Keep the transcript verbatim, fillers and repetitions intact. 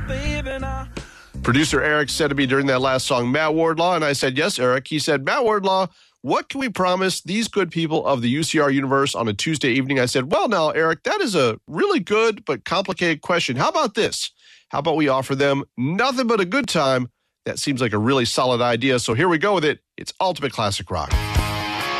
Producer Eric said to me during that last song, Matt Wardlaw, and I said, yes, Eric. He said, Matt Wardlaw, what can we promise these good people of the U C R universe on a Tuesday evening? I said, well, now, Eric, that is a really good but complicated question. How about this? How about we offer them nothing but a good time? That seems like a really solid idea. So here we go with it. It's Ultimate Classic Rock.